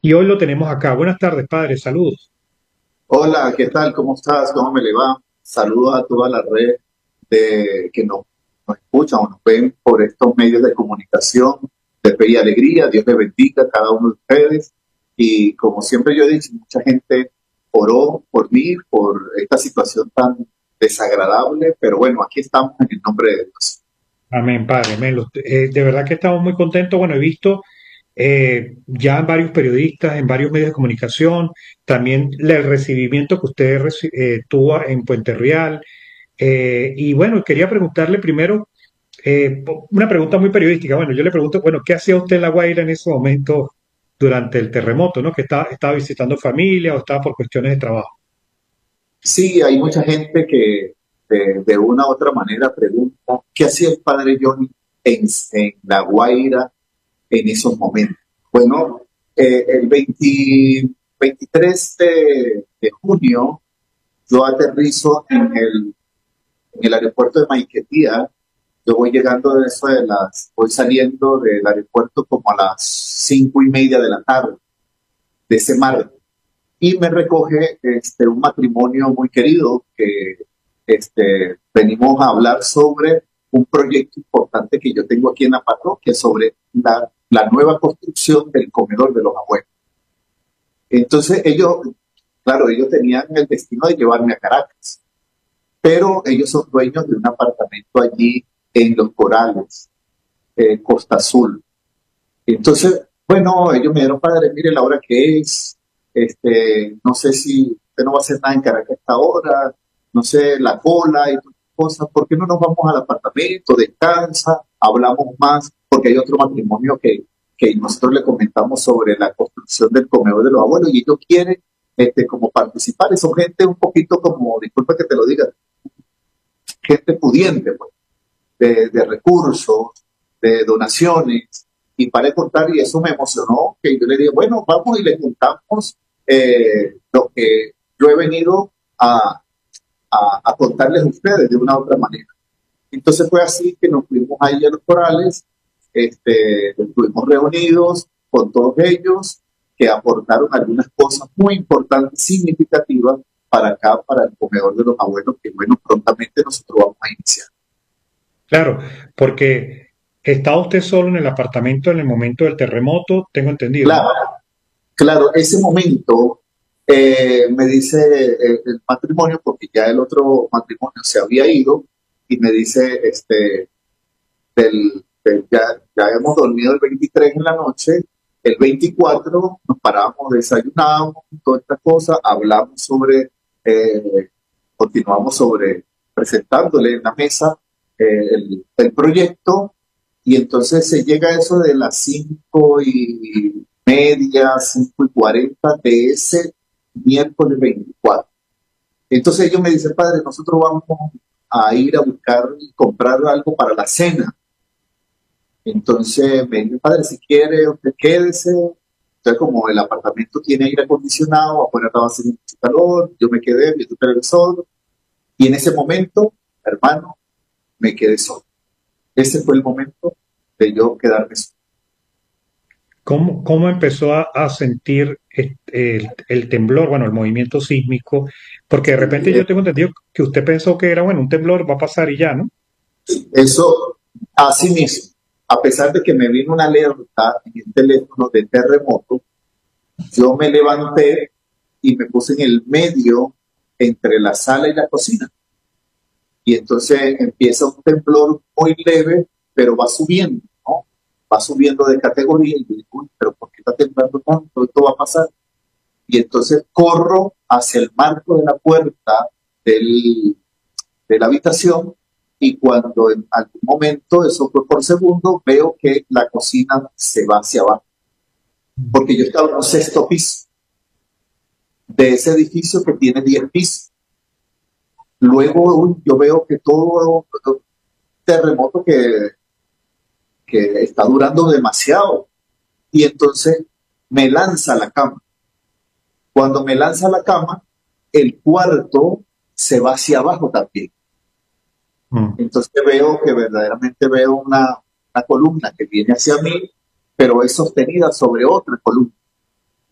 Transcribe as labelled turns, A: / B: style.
A: Y hoy lo tenemos acá. Buenas tardes, padre. Saludos.
B: Hola, ¿qué tal? ¿Cómo estás? ¿Cómo me le va? Saludos a toda la red de que nos escuchan o nos ven por estos medios de comunicación de fe y alegría. Dios les bendiga a cada uno de ustedes. Y como siempre yo he dicho, mucha gente oró por mí, por esta situación tan desagradable, pero bueno, aquí estamos en el nombre de Dios.
A: Amén, padre. Amén. De verdad que estamos muy contentos. Bueno, he visto ya en varios periodistas, en varios medios de comunicación, también el recibimiento que usted tuvo en Puente Real. Y bueno, quería preguntarle primero una pregunta muy periodística. Bueno, yo le pregunto, bueno, ¿qué hacía usted en La Guaira en ese momento durante el terremoto, ¿no? Que estaba visitando familia o estaba por cuestiones de trabajo.
B: Sí, hay mucha gente que de una u otra manera pregunta, ¿qué hacía el padre Johnny en La Guaira en esos momentos? Bueno, el 23 de junio yo aterrizo en el aeropuerto de Maiquetía. Yo voy llegando de eso voy saliendo del aeropuerto como a las 5:30 de la tarde de ese martes y me recoge un matrimonio muy querido que venimos a hablar sobre un proyecto importante que yo tengo aquí en la parroquia sobre la nueva construcción del comedor de los abuelos. Entonces ellos, claro, ellos tenían el destino de llevarme a Caracas, pero ellos son dueños de un apartamento allí en Los Corales, Costa Azul. Entonces, bueno, ellos me dieron, padre, mire la hora que es, no sé si usted no va a hacer nada en Caracas a esta hora, no sé, la cola y todas esas cosas, ¿por qué no nos vamos al apartamento, descansa, hablamos más? Porque hay otro matrimonio que nosotros le comentamos sobre la construcción del comedor de los abuelos y ellos quieren como participar, y son gente un poquito como, disculpa que te lo diga, gente pudiente, pues, de recursos, de donaciones, y para de contar, y eso me emocionó, que yo le dije, bueno, vamos y le juntamos lo que yo he venido a contarles a ustedes de una u otra manera. Entonces fue así que nos fuimos ahí a los corales, estuvimos reunidos con todos ellos, que aportaron algunas cosas muy importantes, significativas para acá, para el comedor de los abuelos, que bueno, prontamente nosotros vamos a iniciar.
A: Claro, porque estaba usted solo en el apartamento en el momento del terremoto, tengo entendido, ¿no?
B: Claro, claro, ese momento me dice el matrimonio, porque ya el otro matrimonio se había ido, y me dice, ya hemos dormido el 23 en la noche, el 24 nos paramos, desayunamos, todas estas cosas, hablamos sobre, continuamos sobre presentándole en la mesa el proyecto, y entonces se llega a eso de las 5:30, 5:40 de ese miércoles 24. Entonces ellos me dicen, padre, nosotros vamos a ir a buscar y comprar algo para la cena. Entonces me dice, padre, si quiere, usted quédese. Entonces, como el apartamento tiene aire acondicionado, afuera estaba haciendo mucho calor, yo me quedé viendo el televisor, y en ese momento, hermano, me quedé solo. Ese fue el momento de yo quedarme solo.
A: ¿Cómo empezó a sentir el temblor, bueno, el movimiento sísmico? Porque de repente
B: Y
A: yo tengo entendido que usted pensó que era, bueno, un temblor va a pasar y ya, ¿no?
B: eso, así mismo, a pesar de que me vino una alerta en el teléfono de terremoto, yo me levanté y me puse en el medio entre la sala y la cocina. Y entonces empieza un temblor muy leve, pero va subiendo, ¿no? Va subiendo de categoría y yo digo, uy, pero ¿por qué está temblando tanto? Esto va a pasar. Y entonces corro hacia el marco de la puerta del, de la habitación, y cuando en algún momento, eso fue por segundo, veo que la cocina se va hacia abajo, porque yo estaba en un sexto piso de ese edificio que tiene 10 pisos. Luego yo veo que todo terremoto que está durando demasiado, y entonces me lanza a la cama. Cuando me lanza a la cama, el cuarto se va hacia abajo también.
A: Mm.
B: Entonces veo que verdaderamente veo una columna que viene hacia mí, pero es sostenida sobre otra columna.